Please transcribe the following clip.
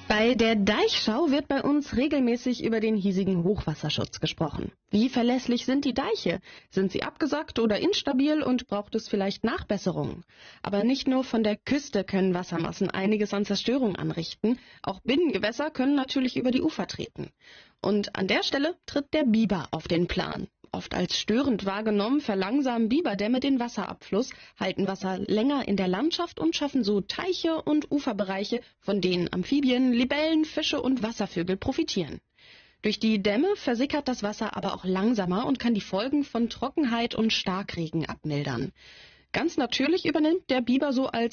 Bei der Deichschau wird bei uns regelmäßig über den hiesigen Hochwasserschutz gesprochen. Wie verlässlich sind die Deiche? Sind sie abgesackt oder instabil und braucht es vielleicht Nachbesserungen? Aber nicht nur von der Küste können Wassermassen einiges an Zerstörung anrichten. Auch Binnengewässer können natürlich über die Ufer treten. Und an der Stelle tritt der Biber auf den Plan. Oft als störend wahrgenommen, verlangsamen Biberdämme den Wasserabfluss, halten Wasser länger in der Landschaft und schaffen so Teiche und Uferbereiche, von denen Amphibien, Libellen, Fische und Wasservögel profitieren. Durch die Dämme versickert das Wasser aber auch langsamer und kann die Folgen von Trockenheit und Starkregen abmildern. Ganz natürlich übernimmt der Biber so als